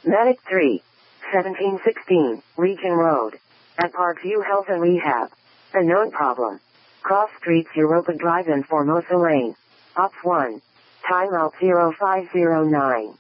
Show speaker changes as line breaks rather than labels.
Medic 3. 1716, Legion Road. At Parkview Health and Rehab. A known problem. Cross Streets Europa Drive in Formosa Lane. Ops 1. Timeout 0509.